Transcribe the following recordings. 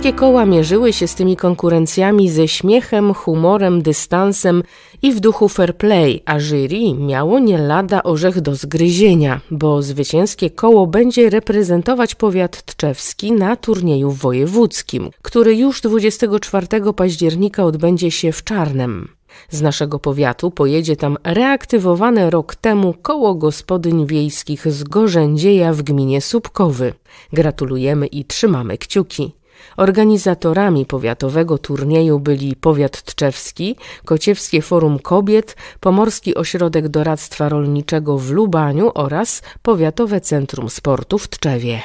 Wszystkie koła mierzyły się z tymi konkurencjami ze śmiechem, humorem, dystansem i w duchu fair play, a jury miało nie lada orzech do zgryzienia, bo zwycięskie koło będzie reprezentować powiat tczewski na turnieju wojewódzkim, który już 24 października odbędzie się w Czarnem. Z naszego powiatu pojedzie tam reaktywowane rok temu koło gospodyń wiejskich z Gorzędzieja w gminie Słupkowy. Gratulujemy i trzymamy kciuki. Organizatorami powiatowego turnieju byli Powiat Tczewski, Kociewskie Forum Kobiet, Pomorski Ośrodek Doradztwa Rolniczego w Lubaniu oraz Powiatowe Centrum Sportu w Tczewie.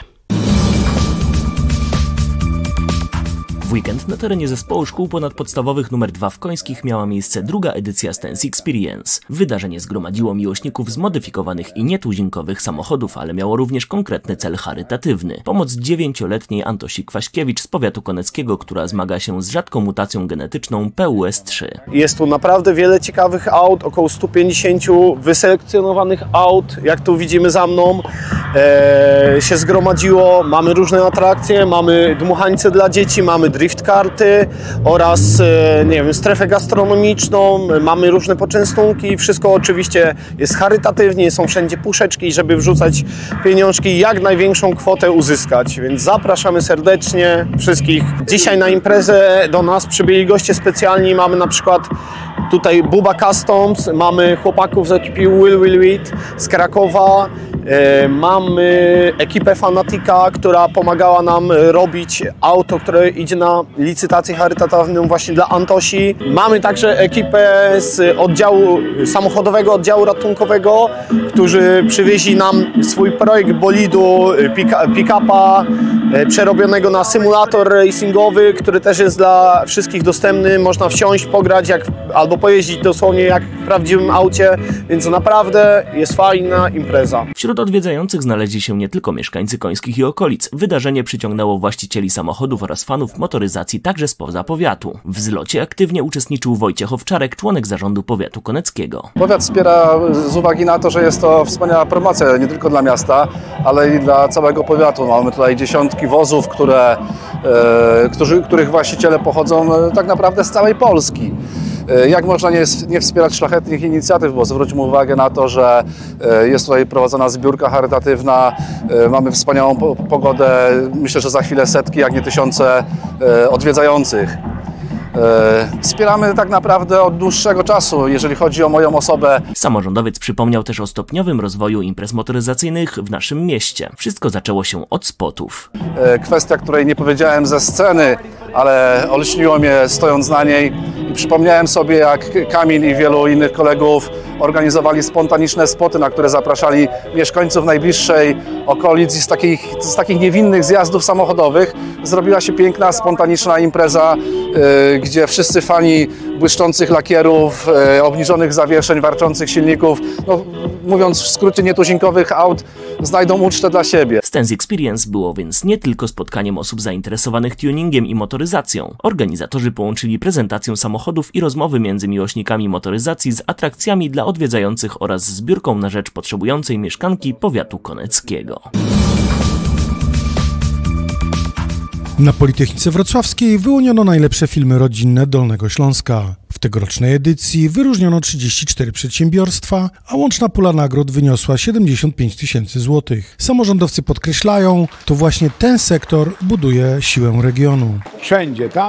W weekend na terenie zespołu szkół ponadpodstawowych nr 2 w Końskich miała miejsce druga edycja Stance Experience. Wydarzenie zgromadziło miłośników zmodyfikowanych i nietuzinkowych samochodów, ale miało również konkretny cel charytatywny. Pomoc 9-letniej Antosi Kwaśkiewicz z powiatu koneckiego, która zmaga się z rzadką mutacją genetyczną PUS3. Jest tu naprawdę wiele ciekawych aut, około 150 wyselekcjonowanych aut, jak tu widzimy za mną, się zgromadziło. Mamy różne atrakcje, mamy dmuchańce dla dzieci, mamy drift karty oraz strefę gastronomiczną, mamy różne poczęstunki, wszystko oczywiście jest charytatywnie, są wszędzie puszeczki, żeby wrzucać pieniążki i jak największą kwotę uzyskać, więc zapraszamy serdecznie wszystkich. Dzisiaj na imprezę do nas przybyli goście specjalni, mamy na przykład tutaj Buba Customs, mamy chłopaków z ekipy Will z Krakowa, mamy ekipę Fanatica, która pomagała nam robić auto, które idzie na licytację charytatywną właśnie dla Antosi. Mamy także ekipę z samochodowego oddziału ratunkowego, którzy przywieźli nam swój projekt bolidu, pick-upa przerobionego na symulator racingowy, który też jest dla wszystkich dostępny. Można wsiąść, pograć albo pojeździć dosłownie jak w prawdziwym aucie, więc naprawdę jest fajna impreza. Wśród odwiedzających znaleźli się nie tylko mieszkańcy Końskich i okolic. Wydarzenie przyciągnęło właścicieli samochodów oraz fanów motoryzacji także spoza powiatu. W zlocie aktywnie uczestniczył Wojciech Owczarek, członek zarządu powiatu koneckiego. Powiat wspiera z uwagi na to, że jest to wspaniała promocja nie tylko dla miasta, ale i dla całego powiatu. Mamy tutaj dziesiątki wozów, których właściciele pochodzą tak naprawdę z całej Polski. Jak można nie wspierać szlachetnych inicjatyw, bo zwróćmy uwagę na to, że jest tutaj prowadzona zbiórka charytatywna, mamy wspaniałą pogodę, myślę, że za chwilę setki, jak nie tysiące odwiedzających. Wspieramy tak naprawdę od dłuższego czasu, jeżeli chodzi o moją osobę. Samorządowiec przypomniał też o stopniowym rozwoju imprez motoryzacyjnych w naszym mieście. Wszystko zaczęło się od spotów. Kwestia, której nie powiedziałem ze sceny, ale olśniło mnie stojąc na niej i przypomniałem sobie, jak Kamil i wielu innych kolegów organizowali spontaniczne spoty, na które zapraszali mieszkańców najbliższej okolic i z takich niewinnych zjazdów samochodowych zrobiła się piękna, spontaniczna impreza, gdzie wszyscy fani błyszczących lakierów, obniżonych zawieszeń, warczących silników, mówiąc w skrócie nietuzinkowych aut, znajdą ucztę dla siebie. Stance Experience było więc nie tylko spotkaniem osób zainteresowanych tuningiem i motoryzacją. Organizatorzy połączyli prezentację samochodów i rozmowy między miłośnikami motoryzacji z atrakcjami dla odwiedzających oraz zbiórką na rzecz potrzebującej mieszkanki powiatu koneckiego. Na Politechnice Wrocławskiej wyłoniono najlepsze filmy rodzinne Dolnego Śląska. W tegorocznej edycji wyróżniono 34 przedsiębiorstwa, a łączna pula nagród wyniosła 75 000 złotych. Samorządowcy podkreślają, to właśnie ten sektor buduje siłę regionu. Wszędzie tam